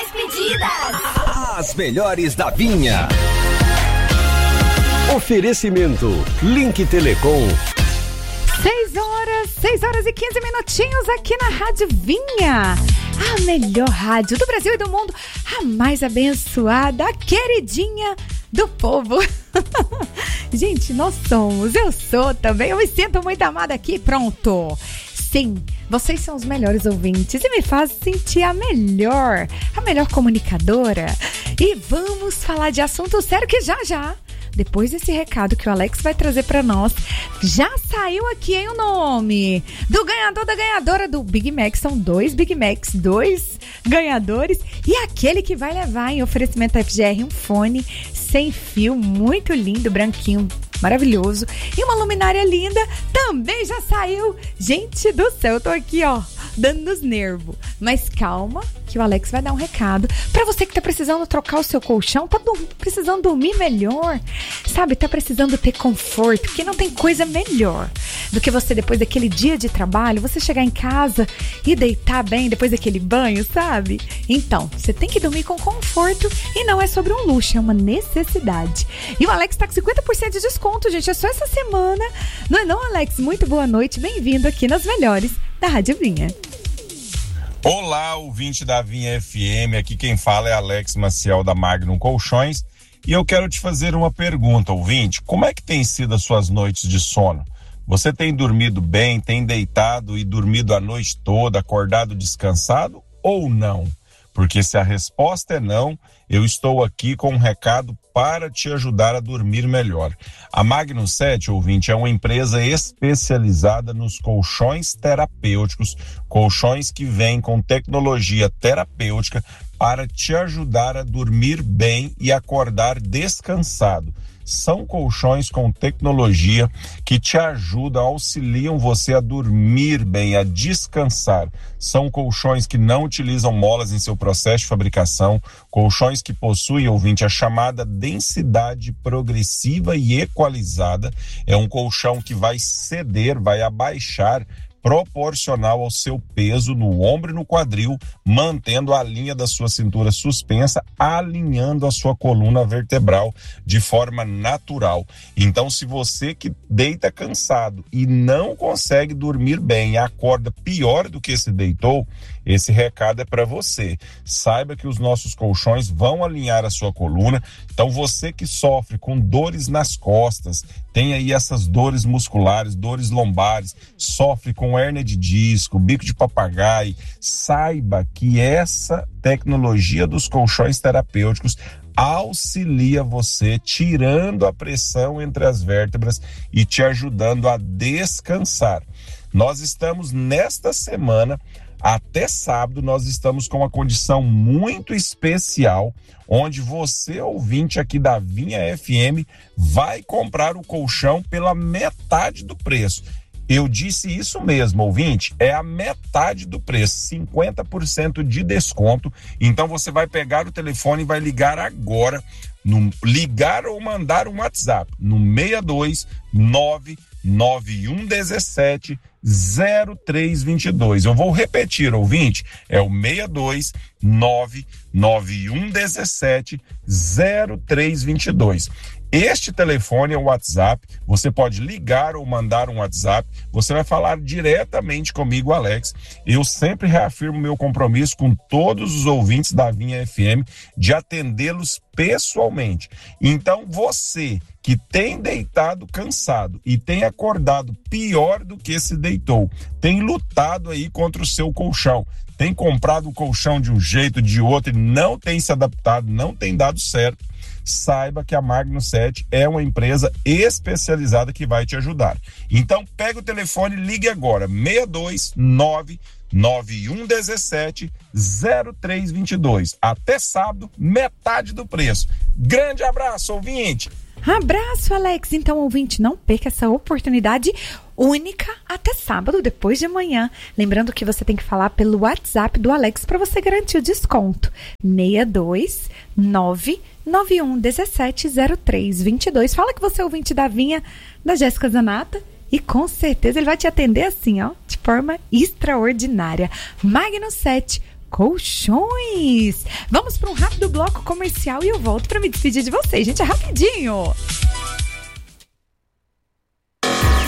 Despedidas. As melhores da Vinha. Oferecimento Link Telecom. 6 horas e 15 minutinhos aqui na Rádio Vinha. A melhor rádio do Brasil e do mundo. A mais abençoada, a queridinha do povo. Gente, eu sou também. Eu me sinto muito amada aqui. Pronto. Sim, vocês são os melhores ouvintes e me fazem sentir a melhor comunicadora. E vamos falar de assunto sério que já, depois desse recado que o Alex vai trazer pra nós, já saiu aqui, hein, o nome do ganhador, da ganhadora do Big Mac. São 2 Big Macs, 2 ganhadores. E aquele que vai levar em oferecimento FGR um fone sem fio, muito lindo, branquinho, maravilhoso. E uma luminária linda também já saiu. Gente do céu, eu tô aqui, ó, dando nos nervos. Mas calma, que o Alex vai dar um recado pra você que tá precisando trocar o seu colchão, tá precisando dormir melhor, sabe? Tá precisando ter conforto, porque não tem coisa melhor do que você, depois daquele dia de trabalho, você chegar em casa e deitar bem depois daquele banho, sabe? Então, você tem que dormir com conforto e não é sobre um luxo, é uma necessidade. E o Alex tá com 50% de desconto, gente, é só essa semana. Não é não, Alex? Muito boa noite, bem-vindo aqui nas melhores da Rádio Vinha. Olá, ouvinte da Vinha FM, aqui quem fala é Alex Maciel da Magnum Colchões e eu quero te fazer uma pergunta, ouvinte. Como é que tem sido as suas noites de sono? Você tem dormido bem, tem deitado e dormido a noite toda, acordado descansado ou não? Porque se a resposta é não, eu estou aqui com um recado para te ajudar a dormir melhor. A Magnum 7, ouvinte, é uma empresa especializada nos colchões terapêuticos, colchões que vêm com tecnologia terapêutica para te ajudar a dormir bem e acordar descansado. São colchões com tecnologia que te ajudam, auxiliam você a dormir bem, a descansar. São colchões que não utilizam molas em seu processo de fabricação, colchões que possuem, ouvinte, a chamada densidade progressiva e equalizada. É um colchão que vai ceder, vai abaixar, proporcional ao seu peso no ombro e no quadril, mantendo a linha da sua cintura suspensa, alinhando a sua coluna vertebral de forma natural. Então, se você que deita cansado e não consegue dormir bem e acorda pior do que se deitou, esse recado é para você. Saiba que os nossos colchões vão alinhar a sua coluna. Então, você que sofre com dores nas costas, tem aí essas dores musculares, dores lombares, sofre com hérnia de disco, bico de papagaio, saiba que essa tecnologia dos colchões terapêuticos auxilia você, tirando a pressão entre as vértebras e te ajudando a descansar. Nós estamos nesta semana, até sábado, nós estamos com uma condição muito especial, onde você, ouvinte aqui da Vinha FM, vai comprar o colchão pela metade do preço. Eu disse isso mesmo, ouvinte, é a metade do preço, 50% de desconto. Então você vai pegar o telefone e vai ligar agora, ligar ou mandar um WhatsApp no 62991170322. Eu vou repetir, ouvinte, é o 62991170322. Este telefone é o WhatsApp, você pode ligar ou mandar um WhatsApp, você vai falar diretamente comigo, Alex. Eu sempre reafirmo meu compromisso com todos os ouvintes da Vinha FM de atendê-los pessoalmente. Então, você que tem deitado cansado e tem acordado pior do que se deitou, tem lutado aí contra o seu colchão, tem comprado o colchão de um jeito, de outro, e não tem se adaptado, não tem dado certo, saiba que a Magnum 7 é uma empresa especializada que vai te ajudar. Então, pega o telefone e ligue agora, 62991170322. Até sábado, metade do preço. Grande abraço, ouvinte! Abraço, Alex. Então, ouvinte, não perca essa oportunidade única até sábado, depois de amanhã. Lembrando que você tem que falar pelo WhatsApp do Alex para você garantir o desconto. 62991170322. Fala que você é ouvinte da Vinha, da Jéssica Zanata, e com certeza ele vai te atender assim, ó, de forma extraordinária. Magnum 7, Colchões. Vamos para um rápido bloco comercial e eu volto para me despedir de vocês, gente, é rapidinho.